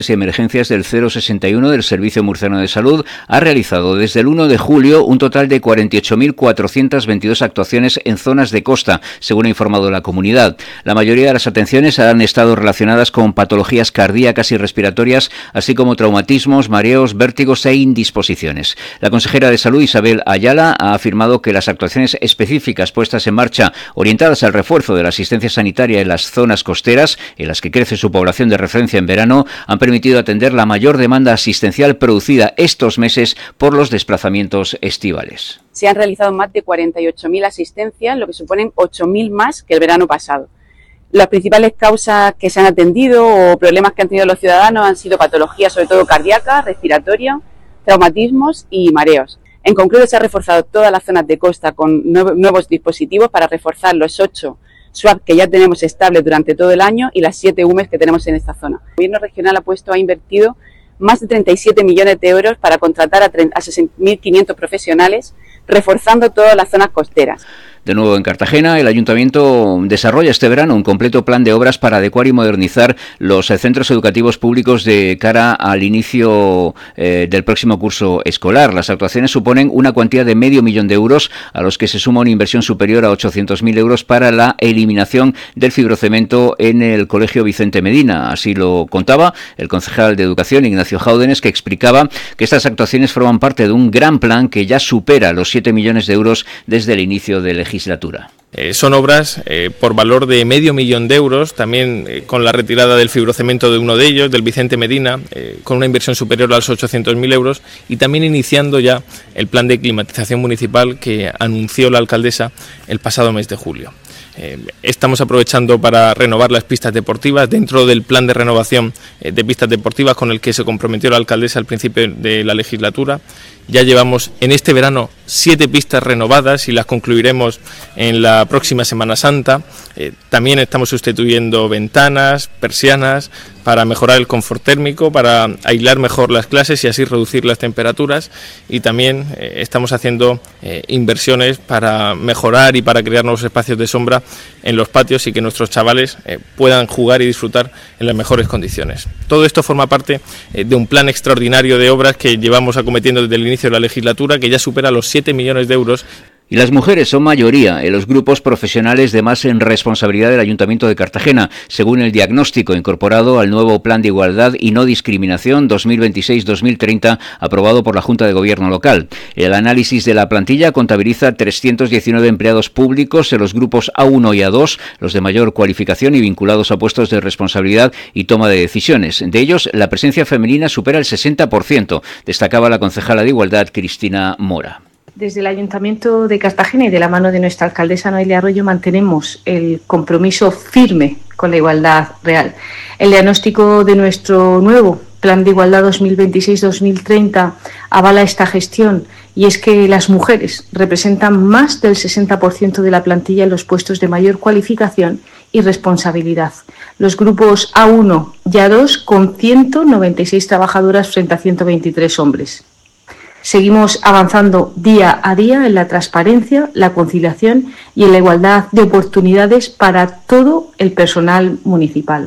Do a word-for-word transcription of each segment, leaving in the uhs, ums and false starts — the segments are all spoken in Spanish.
y emergencias del cero sesenta y uno del Servicio Murciano de Salud ha realizado desde el uno de julio un total de cuarenta y ocho mil cuatrocientas veintidós actuaciones en zonas de costa, según ha informado la comunidad. La mayoría de las atenciones han estado relacionadas con patologías cardíacas y respiratorias, así como traumatismos, mareos, vértigos e indisposiciones. La consejera de Salud, Isabel Ayala, ha afirmado que las actuaciones específicas puestas en marcha, orientadas al refuerzo de la asistencia sanitaria en las zonas costeras, en las que crece su población de referencia en verano, han permitido permitido atender la mayor demanda asistencial producida estos meses por los desplazamientos estivales. Se han realizado más de cuarenta y ocho mil asistencias, lo que suponen ocho mil más que el verano pasado. Las principales causas que se han atendido o problemas que han tenido los ciudadanos han sido patologías, sobre todo cardíacas, respiratorias, traumatismos y mareos. En concreto, se han reforzado todas las zonas de costa con nuevos dispositivos para reforzar los ocho S W A P que ya tenemos estables durante todo el año y las siete U M E S que tenemos en esta zona. El Gobierno regional ha puesto, ha invertido más de treinta y siete millones de euros para contratar a seis mil quinientos profesionales, reforzando todas las zonas costeras. De nuevo en Cartagena, el Ayuntamiento desarrolla este verano un completo plan de obras para adecuar y modernizar los eh, centros educativos públicos de cara al inicio eh, del próximo curso escolar. Las actuaciones suponen una cuantía de medio millón de euros, a los que se suma una inversión superior a ochocientos mil euros para la eliminación del fibrocemento en el Colegio Vicente Medina. Así lo contaba el concejal de Educación, Ignacio Jáudenes, que explicaba que estas actuaciones forman parte de un gran plan que ya supera los siete millones de euros desde el inicio del legislatura. Eh, son obras eh, por valor de medio millón de euros, también eh, con la retirada del fibrocemento de uno de ellos, del Vicente Medina, eh, con una inversión superior a los ochocientos mil euros, y también iniciando ya el plan de climatización municipal que anunció la alcaldesa el pasado mes de julio. Eh, estamos aprovechando para renovar las pistas deportivas dentro del plan de renovación eh, de pistas deportivas con el que se comprometió la alcaldesa al principio de la legislatura. Ya llevamos en este verano siete pistas renovadas y las concluiremos en la próxima Semana Santa. Eh, también estamos sustituyendo ventanas, persianas, para mejorar el confort térmico, para aislar mejor las clases y así reducir las temperaturas, y también eh, estamos haciendo eh, inversiones para mejorar y para crear nuevos espacios de sombra en los patios y que nuestros chavales eh, puedan jugar y disfrutar en las mejores condiciones. Todo esto forma parte eh, de un plan extraordinario de obras que llevamos acometiendo desde el inicio de la legislatura, que ya supera los siete millones de euros. Y las mujeres son mayoría en los grupos profesionales de más en responsabilidad del Ayuntamiento de Cartagena, según el diagnóstico incorporado al nuevo Plan de Igualdad y No Discriminación dos mil veintiséis dos mil treinta, aprobado por la Junta de Gobierno local. El análisis de la plantilla contabiliza trescientos diecinueve empleados públicos en los grupos A uno y A dos, los de mayor cualificación y vinculados a puestos de responsabilidad y toma de decisiones. De ellos, la presencia femenina supera el sesenta por ciento, destacaba la concejala de Igualdad, Cristina Mora. Desde el Ayuntamiento de Cartagena y de la mano de nuestra alcaldesa Noelia Arroyo mantenemos el compromiso firme con la igualdad real. El diagnóstico de nuestro nuevo Plan de Igualdad dos mil veintiséis dos mil treinta avala esta gestión, y es que las mujeres representan más del sesenta por ciento de la plantilla en los puestos de mayor cualificación y responsabilidad. Los grupos A uno y A dos con ciento noventa y seis trabajadoras frente a ciento veintitrés hombres. Seguimos avanzando día a día en la transparencia, la conciliación y en la igualdad de oportunidades para todo el personal municipal.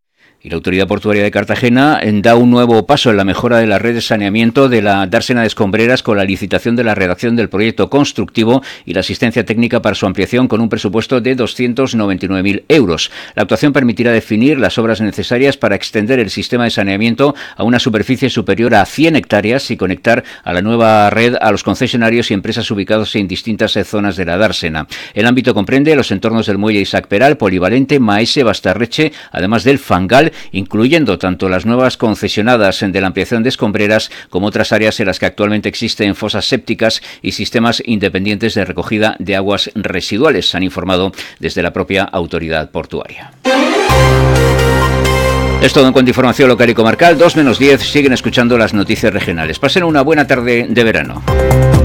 Y la Autoridad Portuaria de Cartagena da un nuevo paso en la mejora de la red de saneamiento de la dársena de Escombreras con la licitación de la redacción del proyecto constructivo y la asistencia técnica para su ampliación con un presupuesto de doscientos noventa y nueve mil euros. La actuación permitirá definir las obras necesarias para extender el sistema de saneamiento a una superficie superior a cien hectáreas y conectar a la nueva red a los concesionarios y empresas ubicados en distintas zonas de la dársena. El ámbito comprende los entornos del muelle Isaac Peral, Polivalente, Maese, Bastarreche, además del Fangal, incluyendo tanto las nuevas concesionadas de la ampliación de Escombreras como otras áreas en las que actualmente existen fosas sépticas y sistemas independientes de recogida de aguas residuales, han informado desde la propia autoridad portuaria. Es todo en cuanto a información local y comarcal. dos menos diez, siguen escuchando las noticias regionales. Pasen una buena tarde de verano.